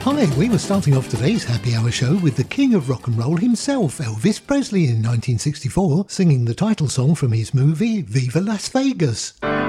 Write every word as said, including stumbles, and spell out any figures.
Hi, we were starting off today's happy hour show with the king of rock and roll himself, Elvis Presley, in nineteen sixty-four, singing the title song from his movie Viva Las Vegas.